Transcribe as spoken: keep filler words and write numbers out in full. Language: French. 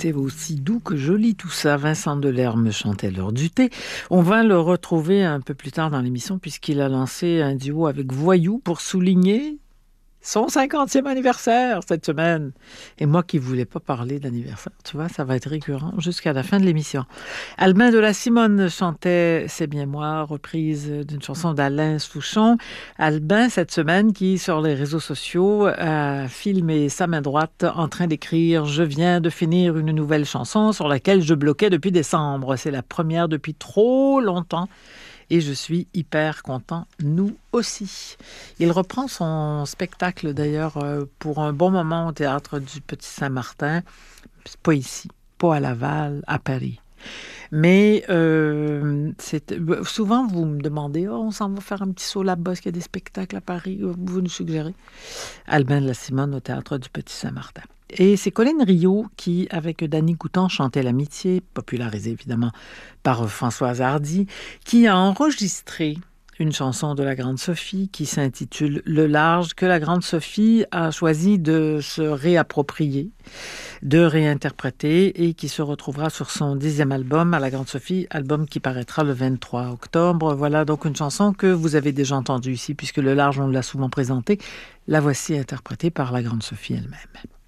c'était aussi doux que joli tout ça. Vincent Delerme chantait l'heure du thé. On va le retrouver un peu plus tard dans l'émission puisqu'il a lancé un duo avec Voyou pour souligner son cinquantième anniversaire cette semaine. Et moi qui ne voulais pas parler d'anniversaire, tu vois, ça va être récurrent jusqu'à la fin de l'émission. Albin de la Simone chantait C'est bien moi, reprise d'une chanson d'Alain Souchon. Albin, cette semaine, qui sur les réseaux sociaux a filmé sa main droite en train d'écrire « Je viens de finir une nouvelle chanson sur laquelle je bloquais depuis décembre. C'est la première depuis trop longtemps. » Et je suis hyper content, nous aussi. Il reprend son spectacle d'ailleurs pour un bon moment au Théâtre du Petit Saint-Martin. C'est pas ici, pas à Laval, à Paris. Mais euh, c'est, souvent, vous me demandez oh, « on s'en va faire un petit saut là-bas, est-ce qu'il y a des spectacles à Paris ?» Vous nous suggérez. Albin de la Simone au Théâtre du Petit Saint-Martin. Et c'est Colline Rio qui, avec Danny Coutan, chantait L'Amitié, popularisée évidemment par Françoise Hardy, qui a enregistré une chanson de la Grande Sophie qui s'intitule « Le large », que la Grande Sophie a choisi de se réapproprier, de réinterpréter et qui se retrouvera sur son dixième album à la Grande Sophie, album qui paraîtra le vingt-trois octobre. Voilà donc une chanson que vous avez déjà entendue ici puisque Le large, on l'a souvent présentée. La voici interprétée par la Grande Sophie elle-même.